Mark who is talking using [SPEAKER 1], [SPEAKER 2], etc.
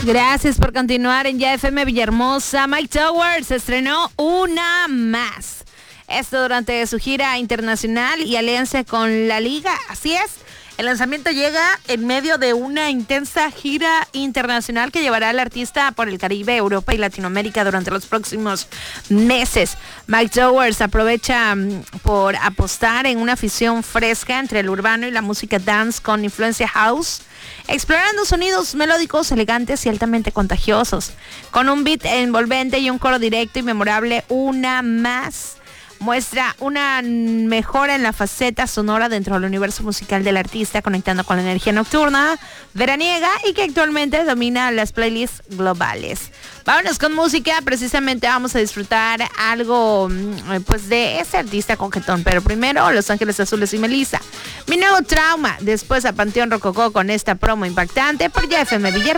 [SPEAKER 1] Gracias por continuar en Ya FM Villahermosa. Mike Towers estrenó Una Más. Esto durante su gira internacional y alianza con la Liga. Así es. El lanzamiento llega en medio de una intensa gira internacional que llevará al artista por el Caribe, Europa y Latinoamérica durante los próximos meses. Mike Towers aprovecha por apostar en una fusión fresca entre el urbano y la música dance con influencia house, explorando sonidos melódicos, elegantes y altamente contagiosos. Con un beat envolvente y un coro directo y memorable, Una Más muestra una mejora en la faceta sonora dentro del universo musical del artista, conectando con la energía nocturna, veraniega y que actualmente domina las playlists globales. Vámonos con música, precisamente vamos a disfrutar algo pues de ese artista coquetón, pero primero Los Ángeles Azules y Melissa. Mi Nuevo Trauma, después a Panteón Rococó con esta promo impactante por Ya FM Villahermosa.